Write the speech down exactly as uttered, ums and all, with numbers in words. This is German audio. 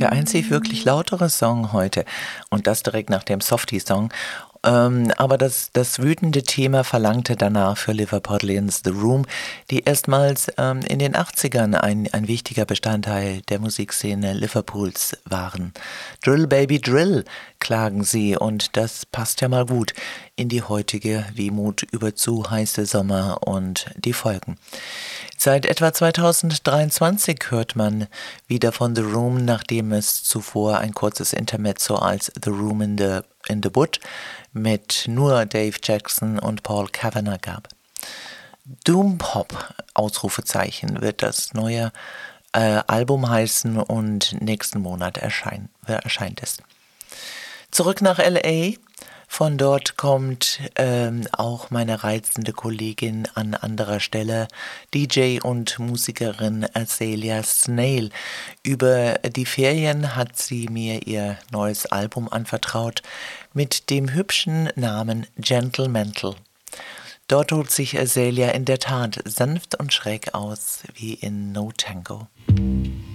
Der einzig wirklich lautere Song heute und das direkt nach dem Softie-Song. Ähm, aber das, das wütende Thema verlangte danach für Liverpudlians The Room, die erstmals ähm, in den achtzigern ein, ein wichtiger Bestandteil der Musikszene Liverpools waren. Drill Baby Drill, klagen sie, und das passt ja mal gut in die heutige Wehmut über zu heiße Sommer und die Folgen. Seit etwa zweitausenddreiundzwanzig hört man wieder von The Room, nachdem es zuvor ein kurzes Intermezzo als The Room in the, in the Wood mit nur Dave Jackson und Paul Kavanagh gab. Doom Pop, Ausrufezeichen, wird das neue äh, Album heißen und nächsten Monat erschein, äh, erscheint es. Zurück nach L A. Von dort kommt ähm, auch meine reizende Kollegin an anderer Stelle, D J und Musikerin Azalea Snail. Über die Ferien hat sie mir ihr neues Album anvertraut mit dem hübschen Namen Gentlemental. Dort tobt sich Azalea in der Tat sanft und schräg aus wie in No Tango.